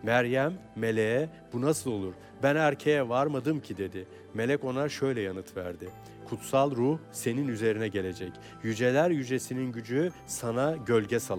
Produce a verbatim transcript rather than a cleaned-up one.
Meryem meleğe bu nasıl olur? Ben erkeğe varmadım ki dedi. Melek ona şöyle yanıt verdi. Kutsal ruh senin üzerine gelecek. Yüceler yücesinin gücü sana gölge salacak.